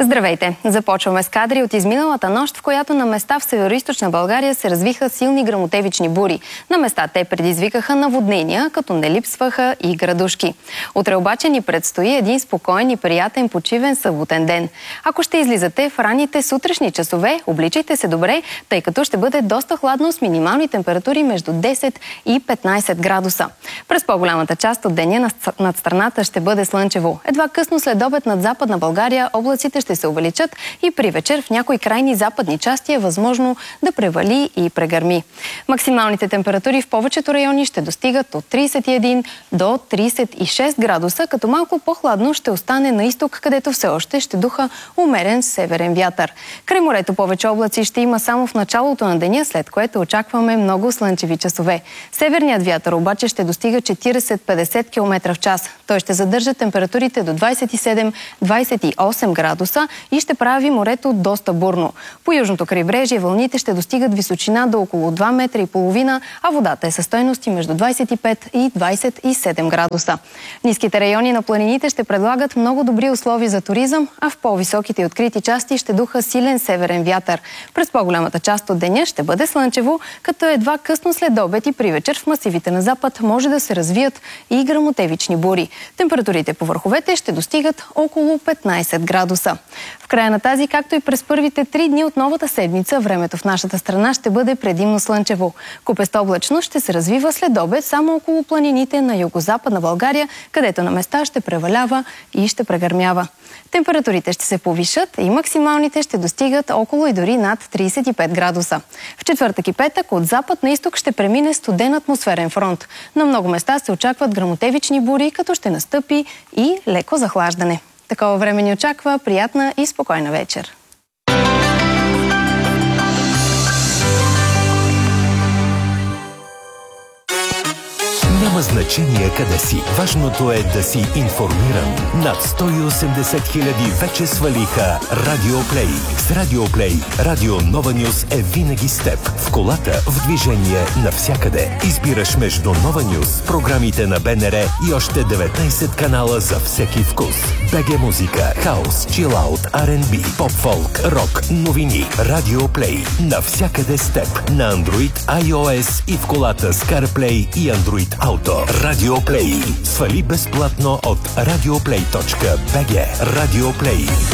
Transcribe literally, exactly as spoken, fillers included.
Здравейте! Започваме с кадри от изминалата нощ, в която на места в североизточна България се развиха силни гръмотевични бури. На места те предизвикаха наводнения, като не липсваха и градушки. Утре обаче ни предстои един спокоен и приятен почивен съботен ден. Ако ще излизате в ранните сутрешни часове, обличайте се добре, тъй като ще бъде доста хладно с минимални температури между десет и петнайсет градуса. През по-голямата част от деня над страната ще бъде слънчево. Едва късно след обед над Западна България облаците ще се увеличат и при вечер в някои крайни западни части е възможно да превали и прегърми. Максималните температури в повечето райони ще достигат от трийсет и един до трийсет и шест градуса, като малко по-хладно ще остане на изток, където все още ще духа умерен северен вятър. Край морето повече облаци ще има само в началото на деня, след което очакваме много слънчеви часове. Северният вятър обаче ще достига четирийсет до петдесет километра в час. Той ще задържа температурите до двайсет и седем до двайсет и осем градуса и ще прави морето доста бурно. По южното крайбрежие вълните ще достигат височина до около два метра и половина, а водата е със стойности между двайсет и пет и двайсет и седем градуса. Ниските райони на планините ще предлагат много добри условия за туризъм, а в по-високите и открити части ще духа силен северен вятър. През по-голямата част от деня ще бъде слънчево, като едва късно след обед и при вечер в масивите на запад може да се развият и гръмотевични бури. Температурите по върховете ще достигат около петнайсет градуса. В края на тази, както и през първите три дни от новата седмица, времето в нашата страна ще бъде предимно слънчево. Купесто облачно ще се развива след обед само около планините на югозападна България, където на места ще превалява и ще прегърмява. Температурите ще се повишат и максималните ще достигат около и дори над трийсет и пет градуса. В четвъртък и петък от запад на изток ще премине студен атмосферен фронт. На много места се очакват гръмотевични бури, като ще настъпи и леко захлаждане. Такова време ни очаква приятна и спокойна вечер. Няма значение къде си. Важното е да си информиран. Над сто и осемдесет хиляди вече свалиха Радиоплей. С Радиоплей Радио Нова Нюз е винаги с теб. В колата, в движение, навсякъде. Избираш между Нова Нюз, програмите на БНР и още деветнайсет канала за всеки вкус. БГ музика, хаус, чилаут, Ар енд Би, поп-фолк, рок, новини. Радиоплей. Навсякъде с теб. На Android, iOS и в колата с CarPlay и Android Auto. Радиоплей. Свали безплатно от радиоплей точка би джи. Радиоплей.